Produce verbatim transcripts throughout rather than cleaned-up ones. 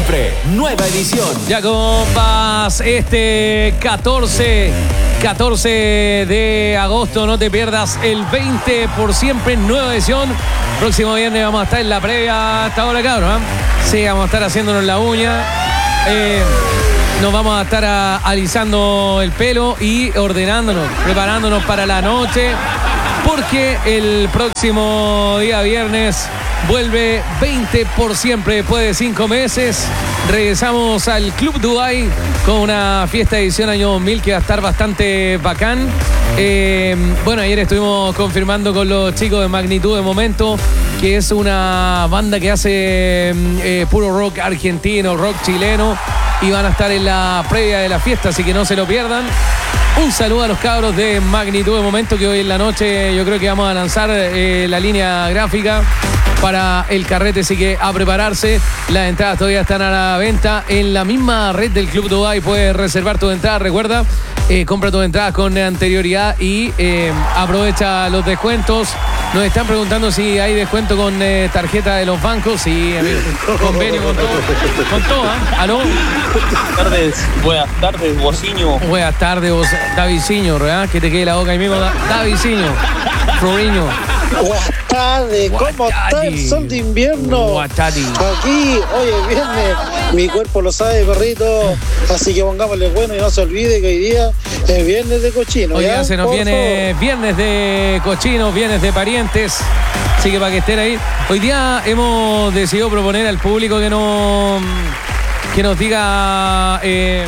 siempre, nueva edición. Ya compas, este catorce, catorce de agosto, no te pierdas el veinte por siempre, nueva edición. Próximo viernes vamos a estar en la previa hasta ahora, cabrón. ¿eh? Sí, vamos a estar haciéndonos la uña. Eh, nos vamos a estar a, alisando el pelo y ordenándonos, preparándonos para la noche. Porque el próximo día viernes vuelve veinte por siempre después de cinco meses. Regresamos al Club Dubai con una fiesta edición año dos mil que va a estar bastante bacán. Eh, bueno, ayer estuvimos confirmando con los chicos de Magnitud de Momento, que es una banda que hace eh, puro rock argentino, rock chileno, y van a estar en la previa de la fiesta, así que no se lo pierdan. Un saludo a los cabros de Magnitud de Momento, que hoy en la noche yo creo que vamos a lanzar eh, la línea gráfica para el carrete, así que a prepararse. Las entradas todavía están a la venta en la misma red del Club Dubai. Puedes reservar tu entrada, recuerda, eh, compra tus entradas con anterioridad y eh, aprovecha los descuentos. Nos están preguntando si hay descuento con eh, tarjeta de los bancos. Sí, amigo, convenio con todo. Con todo, ¿eh? ¿Aló? Buenas tardes, buenas tardes, Bociño. Buenas tardes, vos, Daviciño, ¿verdad? Que te quede la boca ahí mismo, da, Daviciño, Floriño. Buenas tardes, ¿cómo está el sol de invierno? Aquí, oye, viernes, mi cuerpo lo sabe, perrito, así que pongámosle bueno y no se olvide que hoy día es viernes de cochino. Hoy ya se nos Por viene favor. viernes de cochinos, viernes de parientes, así que para que estén ahí. Hoy día hemos decidido proponer al público que, no, que nos diga eh,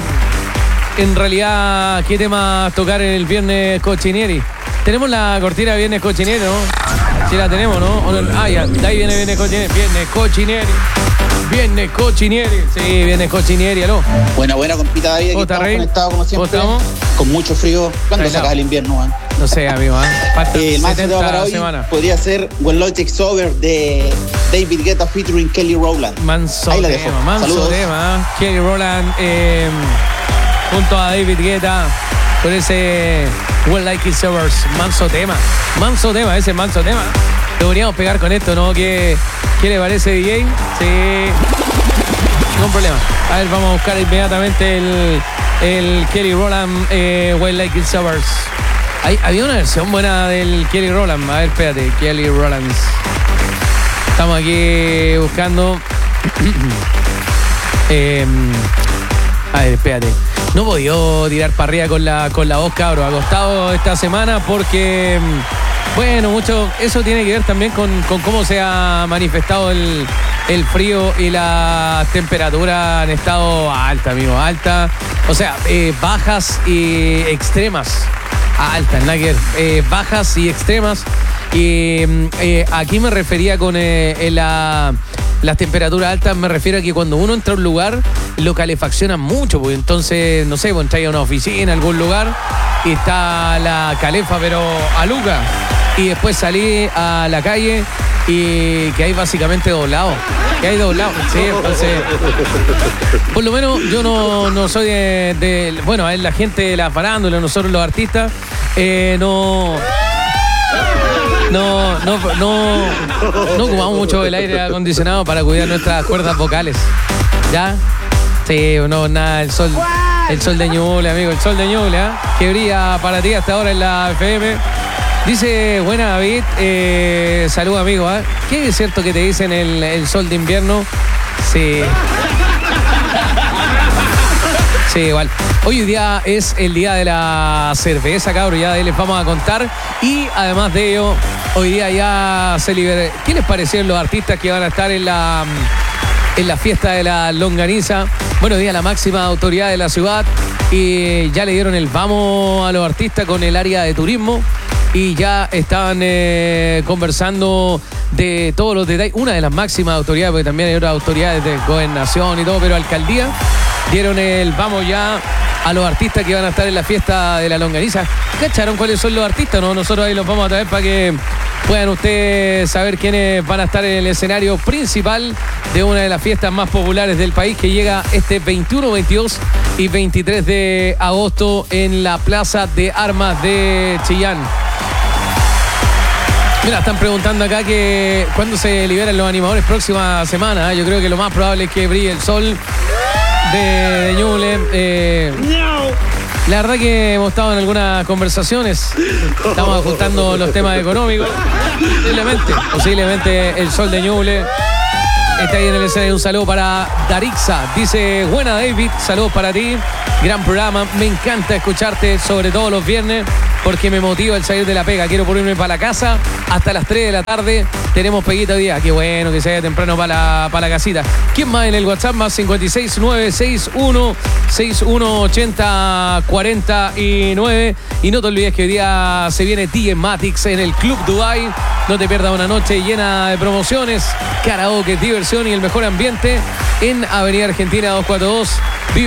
en realidad qué temas tocar en el viernes cochinieri. Tenemos la cortina de viernes cochinieri, ¿no? Sí la tenemos, ¿no? Ah, ya, de ahí viene viernes cochinieri. Viernes cochinieri. Viernes cochinieri. Sí, viernes cochinieri, aló. Buena, buena, compita David. Aquí estamos conectados como siempre. ¿Cómo estamos? Con mucho frío. ¿Cuándo se acaba el invierno, man? No sé, amigo, ¿eh? Faltan eh, más setenta para hoy semanas. Podría ser When Love Takes Over de David Guetta featuring Kelly Rowland. Manso Ahí la tema, dejo. manso Saludos. tema. ¿eh? Kelly Rowland eh, junto a David Guetta con ese When Like It's Over. Manso tema. Manso tema, ese manso tema. Deberíamos pegar con esto, ¿no? ¿Qué, qué le parece, D J? Sí. Ningún problema. A ver, vamos a buscar inmediatamente el, el Kelly Rowland eh, When Like It's Over. Hay, había una versión buena del Kelly Rowland. A ver, espérate. Kelly Rowland. Estamos aquí buscando. eh, a ver, espérate. No he podido tirar para arriba con la, con la voz, cabro. Acostado esta semana porque, bueno, mucho. Eso tiene que ver también con, con cómo se ha manifestado el, el frío y la temperatura han estado alta, amigo, alta. O sea, eh, bajas y extremas. Altas, Nagger. Eh, bajas y extremas. Y eh, aquí me refería con eh, la, las temperaturas altas, me refiero a que cuando uno entra a un lugar lo calefaccionan mucho, pues entonces, no sé, pues entráis a una oficina, a algún lugar, y está la calefa, pero a Luca. Y después salí a la calle y que hay básicamente doblado. Que hay doblado, sí, entonces. Por lo menos yo no, no soy de, de. Bueno, es la gente de la farándula, nosotros los artistas, eh, no. No, no, no, no ocupamos mucho el aire acondicionado para cuidar nuestras cuerdas vocales. ¿Ya? Sí, no, nada, el sol, el sol de Ñuble, amigo, el sol de Ñuble, ¿eh? Que brilla para ti hasta ahora en la F M. Dice, buena David, eh, salud amigo, ¿eh? ¿Qué es cierto que te dicen el, el sol de invierno? Sí. Sí, igual. Hoy día es el día de la cerveza, cabrón, ya les vamos a contar. Y además de ello, hoy día ya se libera. ¿Qué les parecieron los artistas que van a estar en la, en la fiesta de la longaniza? Bueno, hoy día la máxima autoridad de la ciudad y ya le dieron el vamos a los artistas con el área de turismo y ya estaban eh, conversando de todos los detalles. Una de las máximas autoridades, porque también hay otras autoridades de gobernación y todo, pero alcaldía dieron el vamos ya a los artistas que van a estar en la fiesta de la longaniza. ¿Cacharon cuáles son los artistas? No, nosotros ahí los vamos a traer para que puedan ustedes saber quiénes van a estar en el escenario principal de una de las fiestas más populares del país que llega este veintiuno, veintidós y veintitrés de agosto en la Plaza de Armas de Chillán. Mira, están preguntando acá que cuándo se liberan los animadores próxima semana. ¿eh? Yo creo que lo más probable es que brille el sol de, de Ñuble. Eh, la verdad que hemos estado en algunas conversaciones. Estamos ajustando los temas económicos. Posiblemente, posiblemente el sol de Ñuble está ahí en el escenario. Un saludo para Darixa. Dice, buena David, saludos para ti. Gran programa, me encanta escucharte, sobre todo los viernes, porque me motiva el salir de la pega. Quiero ponerme para la casa hasta las tres de la tarde. Tenemos peguita hoy día. Qué bueno que se vaya temprano para la, para la casita. ¿Quién más en el WhatsApp? Más cincuenta y seis, nueve seis uno, sesenta y uno ochenta, cuarenta y nueve. Y no te olvides que hoy día se viene T M Matix en el Club Dubai. No te pierdas una noche llena de promociones, karaoke, diversión y el mejor ambiente en Avenida Argentina doscientos cuarenta y dos. Vive